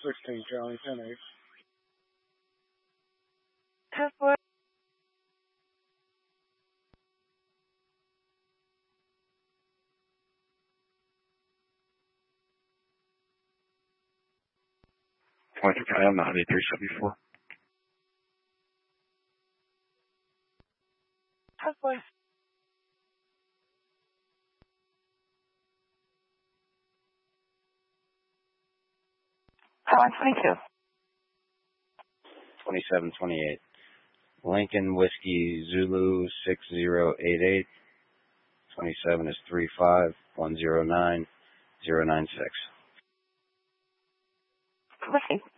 16 Charlie 10-8. 10-4. 23 Kyle, 9374. 10-4. 22. 2728. Lincoln Whiskey Zulu 6088. 27 is 35109 096. Whiskey.